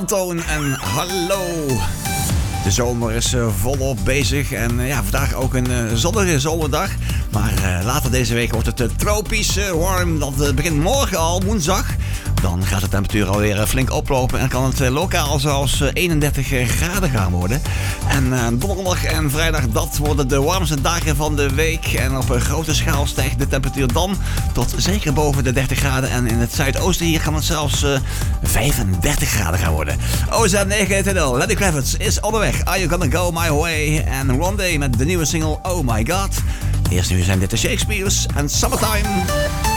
Antoon en hallo. De zomer is volop bezig en vandaag ook een zonnige zomerdag. Maar later deze week wordt het tropisch warm. Dat begint morgen al, woensdag. Dan gaat de temperatuur alweer flink oplopen en kan het lokaal zelfs 31 graden gaan worden. En donderdag en vrijdag, dat worden de warmste dagen van de week. En op een grote schaal stijgt de temperatuur dan tot zeker boven de 30 graden. En in het zuidoosten hier kan het zelfs 35 graden gaan worden. OZ 920, Lenny Kravitz is onderweg. Are You Gonna Go My Way? En Rondé met de nieuwe single Oh My God. Eerst nu zijn dit de Shakespeare's en Summertime.